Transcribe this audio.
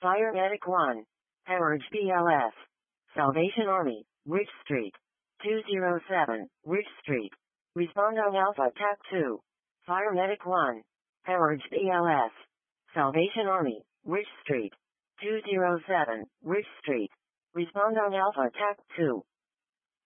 Fire Medic 1. Hemorrhage BLS. Salvation Army, Rich Street. 207, Rich Street. Respond on Alpha TAC 2. Fire Medic 1. Hemorrhage BLS. Salvation Army, Rich Street. 207, Rich Street. Respond on Alpha TAC 2.